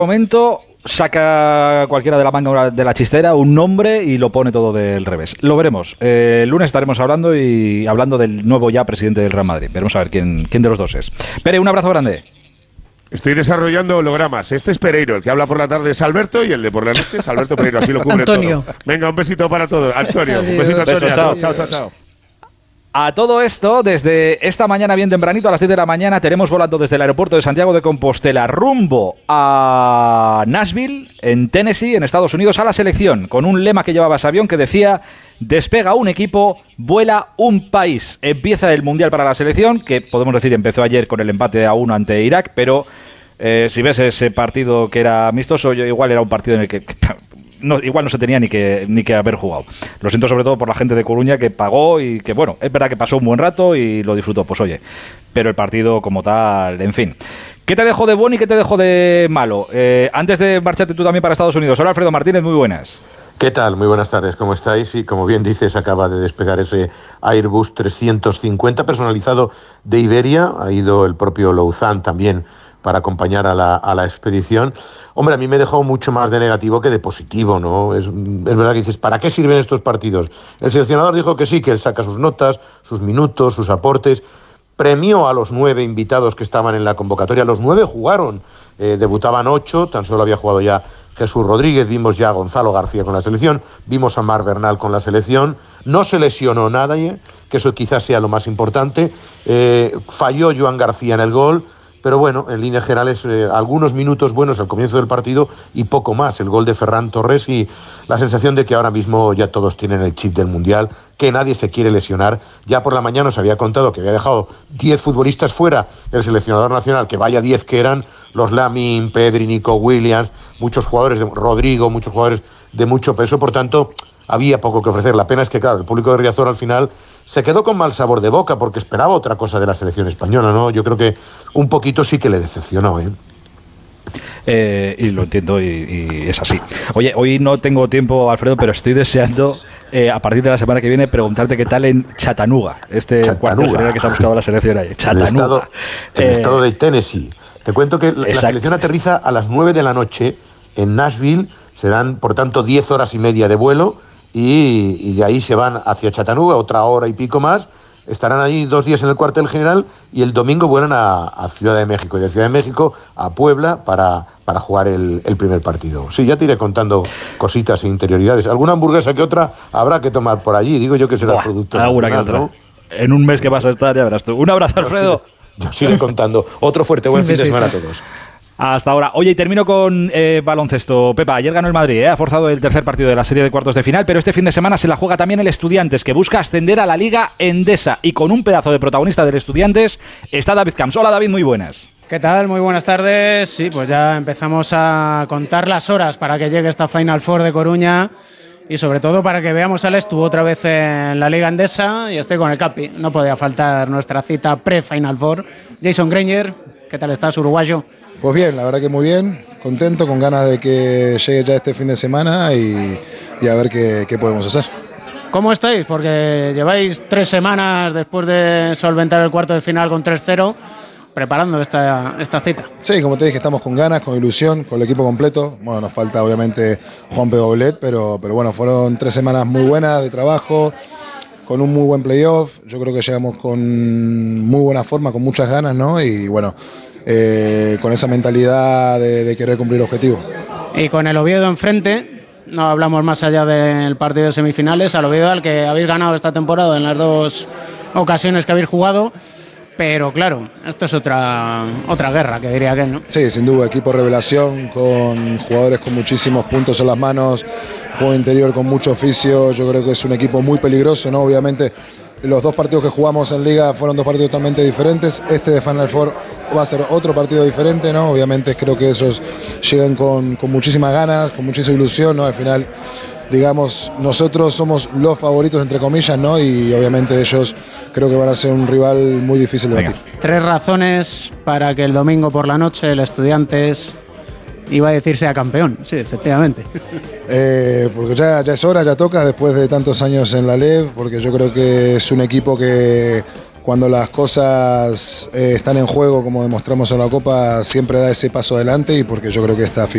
momento saca cualquiera de la manga de la chistera un nombre y lo pone todo del revés. Lo veremos. El lunes estaremos hablando del nuevo ya presidente del Real Madrid. Veremos a ver quién de los dos es. Pere, un abrazo grande. Estoy desarrollando hologramas. Este es Pereiro, el que habla por la tarde es Alberto y el de por la noche es Alberto Pereiro. Así lo cubre Antonio. todo. Venga, un besito para todos. Antonio, un besito, Antonio. Beso, chao. A todo esto, desde esta mañana bien tempranito, a las 10 de la mañana, tenemos volando desde el aeropuerto de Santiago de Compostela rumbo a Nashville, en Tennessee, en Estados Unidos, a la selección, con un lema que llevaba ese avión que decía: despega un equipo, vuela un país. Empieza el Mundial para la selección, que podemos decir empezó ayer con el empate a 1 ante Irak, pero si ves ese partido que era amistoso, igual era un partido en el que... igual no se tenía ni que haber jugado. Lo siento sobre todo por la gente de Coruña que pagó y que, bueno, es verdad que pasó un buen rato y lo disfrutó, pues oye, pero el partido como tal, en fin. ¿Qué te dejó de bueno y qué te dejó de malo? Antes de marcharte tú también para Estados Unidos. Hola, Alfredo Martínez, muy buenas. ¿Qué tal? Muy buenas tardes, ¿cómo estáis? Y como bien dices, acaba de despegar ese Airbus 350 personalizado de Iberia. Ha ido el propio Louzán también para acompañar a la expedición. Hombre, a mí me dejó mucho más de negativo que de positivo, ¿no? Es verdad que dices, ¿para qué sirven estos partidos? El seleccionador dijo que sí, que él saca sus notas, sus minutos, sus aportes. Premió a los 9 invitados que estaban en la convocatoria. Los 9 jugaron, debutaban 8, tan solo había jugado ya Jesús Rodríguez, vimos ya a Gonzalo García con la selección, vimos a Marc Bernal con la selección. No se lesionó nadie, que eso quizás sea lo más importante. Falló Joan García en el gol. Pero bueno, en líneas generales, algunos minutos buenos al comienzo del partido y poco más. El gol de Ferran Torres y la sensación de que ahora mismo ya todos tienen el chip del Mundial, que nadie se quiere lesionar. Ya por la mañana os había contado que había dejado 10 futbolistas fuera el seleccionador nacional, que vaya 10 que eran, los Lamin, Pedri, Nico Williams, muchos jugadores, Rodrigo, muchos jugadores de mucho peso. Por tanto, había poco que ofrecer. La pena es que, claro, el público de Riazor al final se quedó con mal sabor de boca porque esperaba otra cosa de la selección española, ¿no? Yo creo que un poquito sí que le decepcionó, y lo entiendo y es así. Oye, hoy no tengo tiempo, Alfredo, pero estoy deseando a partir de la semana que viene preguntarte qué tal en Chattanooga, cuartel general que se ha buscado la selección ahí. Chattanooga. El estado de Tennessee. Te cuento que la selección aterriza a las 9 de la noche en Nashville. Serán, por tanto, 10 horas y media de vuelo. Y de ahí se van hacia Chattanooga, otra hora y pico más. Estarán ahí 2 días en el cuartel general y el domingo vuelan a Ciudad de México. Y de Ciudad de México a Puebla para jugar el primer partido. Sí, ya te iré contando cositas e interioridades. Alguna hamburguesa que otra habrá que tomar por allí. Digo yo que será el producto. Alguna que otra. ¿No? En un mes que vas a estar, ya verás tú. Un abrazo, Alfredo. Yo sigo contando. Otro fuerte buen fin de semana a todos. Hasta ahora. Oye, y termino con baloncesto. Pepa, ayer ganó el Madrid, ha forzado el tercer partido de la serie de cuartos de final, pero este fin de semana se la juega también el Estudiantes, que busca ascender a la Liga Endesa. Y con un pedazo de protagonista del Estudiantes está David Camps. Hola, David, muy buenas. ¿Qué tal? Muy buenas tardes. Sí, pues ya empezamos a contar las horas para que llegue esta Final Four de Coruña y sobre todo para que veamos al Estu otra vez en la Liga Endesa. Y estoy con el Capi. No podía faltar nuestra cita pre-Final Four. Jason Granger, ¿qué tal estás, uruguayo? Pues bien, la verdad que muy bien, contento, con ganas de que llegue ya este fin de semana y a ver qué podemos hacer. ¿Cómo estáis? Porque lleváis 3 semanas después de solventar el cuarto de final con 3-0, preparando esta cita. Sí, como te dije, estamos con ganas, con ilusión, con el equipo completo. Bueno, nos falta obviamente Juan P. Boblet, pero bueno, fueron 3 semanas muy buenas de trabajo, con un muy buen playoff. Yo creo que llegamos con muy buena forma, con muchas ganas, ¿no? Y bueno, con esa mentalidad de querer cumplir objetivos. Y con el Oviedo enfrente, no hablamos más allá del partido de semifinales, al Oviedo al que habéis ganado esta temporada en las 2 ocasiones que habéis jugado, pero claro, esto es otra guerra, que diría que, ¿no? Sí, sin duda, equipo revelación, con jugadores con muchísimos puntos en las manos, juego interior con mucho oficio. Yo creo que es un equipo muy peligroso, ¿no? Obviamente los 2 partidos que jugamos en Liga fueron 2 partidos totalmente diferentes. Este de Final Four va a ser otro partido diferente, ¿no? Obviamente creo que esos llegan con muchísimas ganas, con muchísima ilusión, ¿no? Al final, digamos, nosotros somos los favoritos, entre comillas, ¿no? Y obviamente ellos creo que van a ser un rival muy difícil de batir. 3 razones para que el domingo por la noche el Estudiantes, iba a decir, sea campeón. Sí, efectivamente. Porque ya es hora, ya toca, después de tantos años en la LEV, porque yo creo que es un equipo que cuando las cosas están en juego, como demostramos en la Copa, siempre da ese paso adelante, y porque yo creo que esta